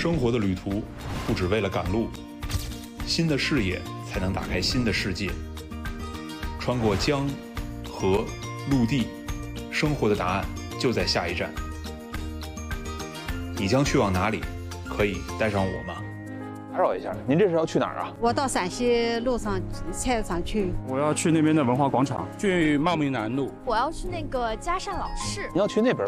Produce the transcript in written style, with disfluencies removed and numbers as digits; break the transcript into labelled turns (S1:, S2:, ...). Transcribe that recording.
S1: 生活的旅途不只为了赶路，新的视野才能打开新的世界。穿过江、河、陆地，生活的答案就在下一站。你将去往哪里？可以带上我吗？
S2: 打扰一下，您这是要去哪儿啊？
S3: 我到陕西路上菜市场去。
S4: 我要去那边的文化广场，去茂名南路。
S5: 我要去那个嘉善老市。
S2: 您要去那边